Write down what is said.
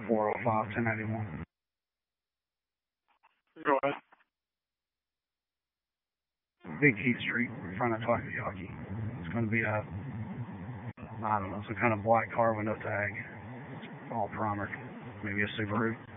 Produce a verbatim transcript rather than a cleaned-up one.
four oh five, ten ninety-one. Go ahead. Big Heath Street in front of Takayaki. It's going to be a, I don't know, some kind of black car with no tag. It's all primer. Maybe a Subaru.